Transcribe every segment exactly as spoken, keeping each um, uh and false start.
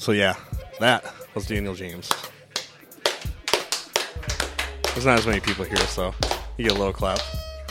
So yeah, that was Daniel James. There's not as many people here, so you get a little clap.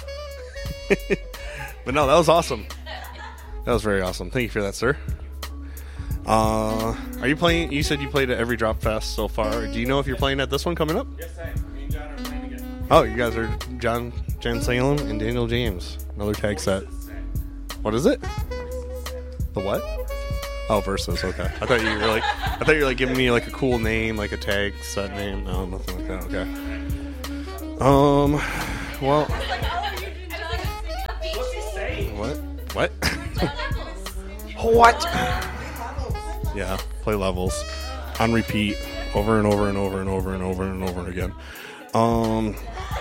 But no, that was awesome. That was very awesome. Thank you for that, sir. Uh, are you playing? You said you played at every Drop Fest so far. Do you know if you're playing at this one coming up? Yes, I am. Me and John are playing again. Oh, you guys are John, Jen Salem, and Daniel James. Another tag set. What is it? The what? Oh, Versus. Okay. I thought you were like, I thought you were like giving me like a cool name, like a tag set name. No, nothing like that. Okay. Um. Well. What? What? What? Yeah, play levels on repeat over and over and over and over and over and over again. Um,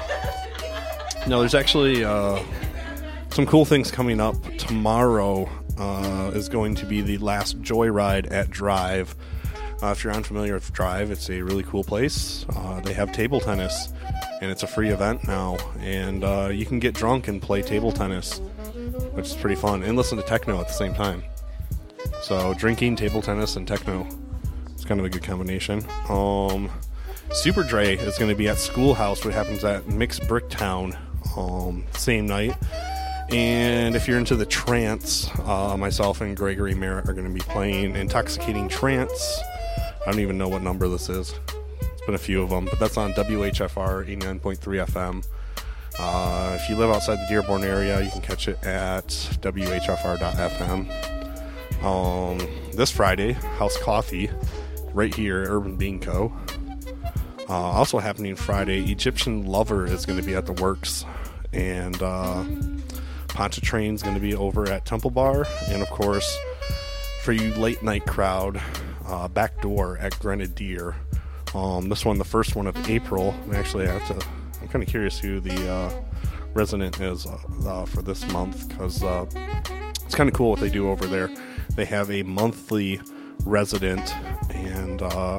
no, there's actually uh, some cool things coming up. Tomorrow uh, is going to be the last Joyride at Drive. Uh, if you're unfamiliar with Drive, it's a really cool place. Uh, they have table tennis, and it's a free event now. And uh, you can get drunk and play table tennis, which is pretty fun, and listen to techno at the same time. So drinking, table tennis, and techno. It's kind of a good combination. Um, Super Dre is going to be at Schoolhouse, which happens at Mixed Bricktown, um, same night. And if you're into the trance, uh, myself and Gregory Merritt are going to be playing Intoxicating Trance. I don't even know what number this is. It's been a few of them, but that's on W H F R eighty-nine point three F M. Uh, if you live outside the Dearborn area, you can catch it at W H F R dot F M. Um, this Friday, House Coffee, right here, Urban Bean Co. Uh, also happening Friday, Egyptian Lover is going to be at the Works, and uh, Pontchartrain is going to be over at Temple Bar, and of course, for you late night crowd, uh, Backdoor at Grenadier. Um, this one, the first one of April, and actually I have to. I'm kind of curious who the uh, resident is uh, uh, for this month, because uh, it's kind of cool what they do over there. They have a monthly resident, and uh,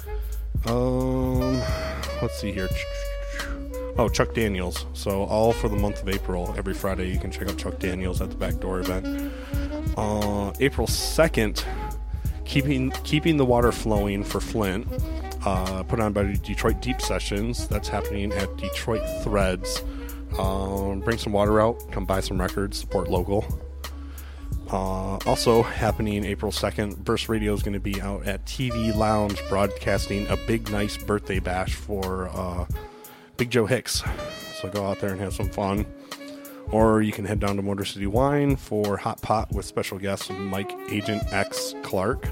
um, let's see here. Oh, Chuck Daniels. So all for the month of April, every Friday you can check out Chuck Daniels at the Backdoor event. Uh, April second, keeping keeping the water flowing for Flint. Uh, put on by Detroit Deep Sessions. That's happening at Detroit Threads. Um, bring some water out, come buy some records, support local. Uh, also happening April second, Burst Radio is going to be out at T V Lounge broadcasting a big, nice birthday bash for uh, Big Joe Hicks. So go out there and have some fun. Or you can head down to Motor City Wine for Hot Pot with special guest Mike Agent X Clark.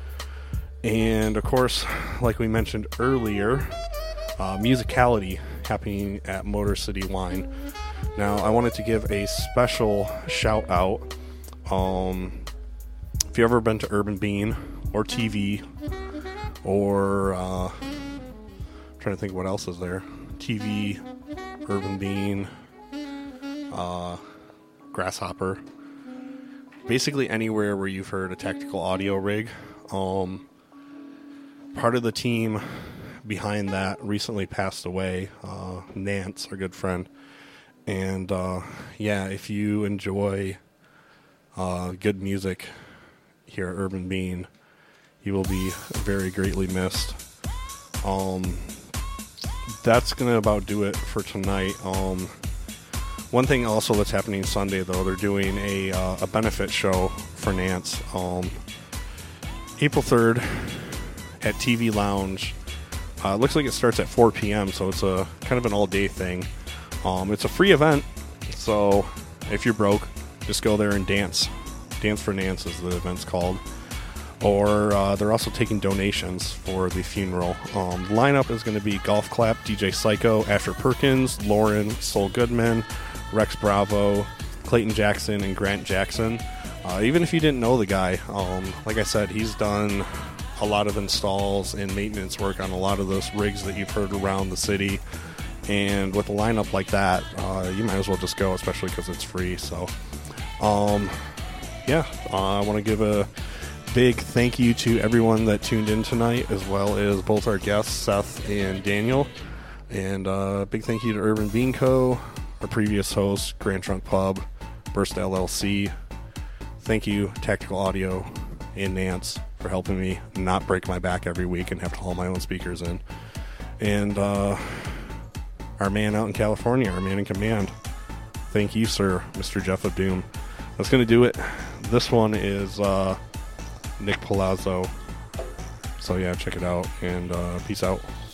And of course, like we mentioned earlier, uh, Musicality happening at Motor City Wine. Now, I wanted to give a special shout out. Um, if you've ever been to Urban Bean or T V, or uh, I'm trying to think what else is there. T V, Urban Bean, uh, Grasshopper. Basically anywhere where you've heard a tactical audio rig. Um, part of the team behind that recently passed away. Uh, Nance, our good friend. And uh, yeah, if you enjoy uh, good music here at Urban Bean, you will be very greatly missed. Um, that's going to about do it for tonight. Um, one thing also that's happening Sunday, though, they're doing a, uh, a benefit show for Nance. Um, April third at T V Lounge. Uh, it looks like it starts at four p.m., so it's a kind of an all-day thing. Um, it's a free event, so if you're broke, just go there and dance. Dance for Nance is the event's called. Or uh, they're also taking donations for the funeral. Um, the lineup is going to be Golf Clap, D J Psycho, Asher Perkins, Lauren, Sol Goodman, Rex Bravo, Clayton Jackson, and Grant Jackson. Uh, even if you didn't know the guy, um, like I said, he's done a lot of installs and maintenance work on a lot of those rigs that you've heard around the city. And with a lineup like that, uh, you might as well just go, especially because it's free. So, um, yeah, uh, I want to give a big thank you to everyone that tuned in tonight, as well as both our guests, Seth and Daniel. And a uh, big thank you to Urban Bean Co., our previous host, Grand Trunk Pub, Burst L L C. Thank you, Tactical Audio, and Nance for helping me not break my back every week and have to haul my own speakers in. And uh, our man out in California, our man in command. Thank you, sir, Mister Jeff of Doom. That's going to do it. This one is uh, Nick Palazzo. So, yeah, check it out, and uh, peace out.